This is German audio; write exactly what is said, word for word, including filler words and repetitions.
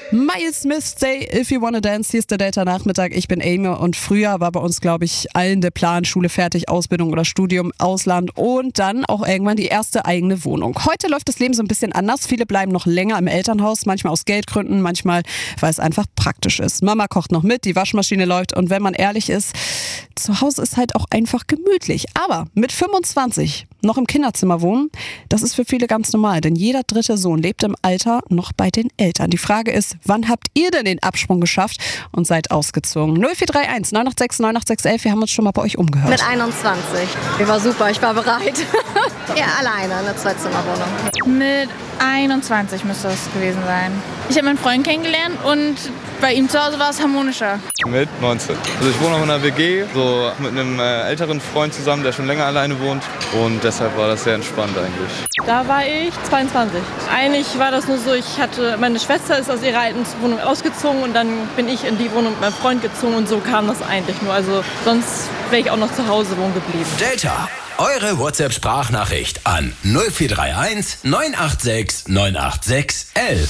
Miles Smith, Say If You Wanna Dance, hier ist der Delta-Nachmittag. Ich bin Amy und früher war bei uns, glaube ich, allen der Plan, Schule fertig, Ausbildung oder Studium, Ausland und dann auch irgendwann die erste eigene Wohnung. Heute läuft das Leben so ein bisschen anders. Viele bleiben noch länger im Elternhaus, manchmal aus Geldgründen, manchmal, weil es einfach praktisch ist. Mama kocht noch mit, die Waschmaschine läuft und wenn man ehrlich ist, zu Hause ist halt auch einfach gemütlich. Aber mit fünfundzwanzig noch im Kinderzimmer wohnen, das ist für viele ganz normal, denn jeder dritte Sohn lebt im Alter noch bei den Eltern. Die Frage ist, wann habt ihr denn den Absprung geschafft und seid ausgezogen? null vier drei eins neun acht sechs neun acht sechs elf, wir haben uns schon mal bei euch umgehört. Mit einundzwanzig. Ich war super, ich war bereit. Ja, alleine, eine Zweizimmerwohnung. Mit einundzwanzig müsste das gewesen sein. Ich habe meinen Freund kennengelernt und bei ihm zu Hause war es harmonischer. Mit neunzehn. Also ich wohne auch in einer W G, so mit einem äh, älteren Freund zusammen, der schon länger alleine wohnt. Und deshalb war das sehr entspannt eigentlich. Da war ich zweiundzwanzig. Eigentlich war das nur so, ich hatte, meine Schwester ist aus ihrer alten Wohnung ausgezogen und dann bin ich in die Wohnung mit meinem Freund gezogen und so kam das eigentlich nur. Also sonst wäre ich auch noch zu Hause wohnen geblieben. Delta, eure WhatsApp-Sprachnachricht an null vier drei eins neun acht sechs neun acht sechs elf.